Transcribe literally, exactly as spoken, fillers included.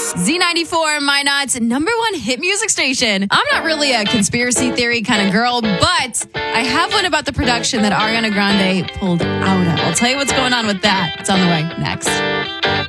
Z ninety-four, Minot's number one hit music station. I'm not really a conspiracy theory kind of girl, but I have one about the production that Ariana Grande pulled out of. I'll tell you what's going on with that. It's on the way next.